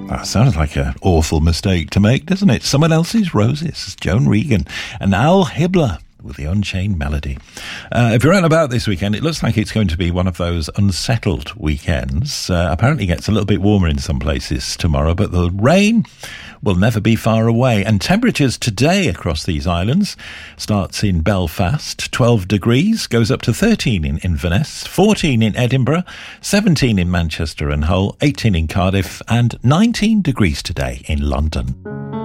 That sounds like an awful mistake to make, doesn't it? Someone Else's Roses, Joan Regan and Al Hibbler with the Unchained Melody. If you're out and about this weekend, it looks like it's going to be one of those unsettled weekends. Apparently it gets a little bit warmer in some places tomorrow, but the rain will never be far away. And temperatures today across these islands starts in Belfast, 12 degrees, goes up to 13 in Inverness, 14 in Edinburgh, 17 in Manchester and Hull, 18 in Cardiff, and 19 degrees today in London.